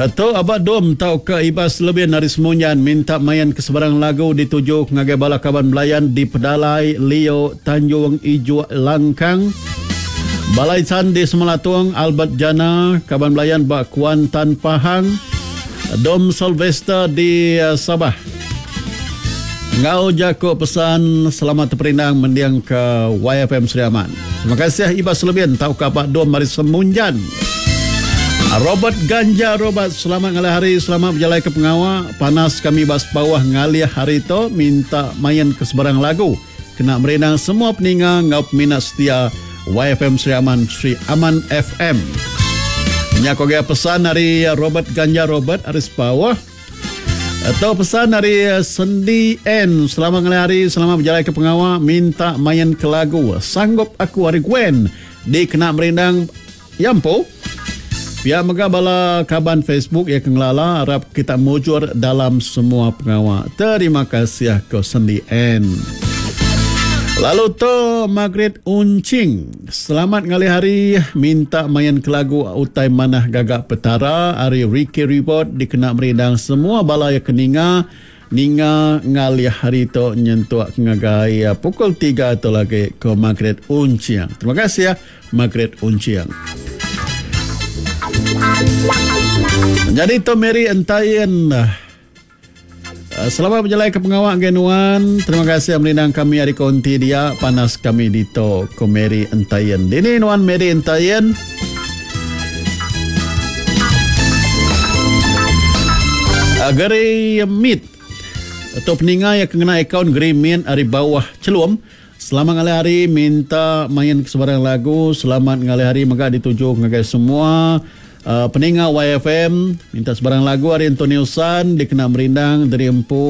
Atau abad dom tau ke ibas lebih nari semunyan minta mayan ke sebarang lagu dituju ngagai bala kaban belayan di Pedalai Leo Tanjung Ijo Langkang Balai Sandi Semalatung Albert Jana kaban belayan Bak Kuantan Pahang Dom Sylvester di Sabah. Ngau jako pesan selamat terperinang mendiang ke YFM Seriaman. Terima kasih ibas lebihan tau ke abad dom mari semunyan. Robert Ganja Robert, selamat ngalih hari, selamat berjalai ke pengawa. Panas kami bas bawah ngalih hari to, minta mayan ke sebarang lagu. Kena merenang semua peninga ngau peminat setia YFM Seriaman Sri Aman FM. Nyakoga pesan dari Robert Ganja Robert aris bawah. Atau pesan dari Sendi N, selamat ngalih hari, selamat berjalai ke pengawa. Minta mayan ke lagu Sanggup Aku Hari Gwen di kena merenang Yampo. Pihak mega bala kaban Facebook ya kenglala harap kita mujur dalam semua pengawa. Terima kasih ke Sendi N. Lalu to Margaret Uncing. Selamat ngalih hari, minta mayan ke lagu utai manah gagak petara hari Ricky Report dikena merindang semua bala ya keninga ninga ngalih hari to nyentuak ngagai pukul 3 atau lagi ke Margaret Uncing. Terima kasih ya Margaret Uncing. Jadi to Mary Entayen, selamat berjalai ke pengawak genuan. Terima kasih melindang kami hari konti dia panas kami di to ke Mary Entayen. Dini nuan Mary Entayen. Gari Meet atau peninga yang kena akaun Gari Meet hari bawah celum. Selamat ngalih hari, minta main sebarang lagu. Selamat ngalih hari, maka dituju ngagai semua peninga YFM minta sebarang lagu hari Antoniusan dikena merindang dari empu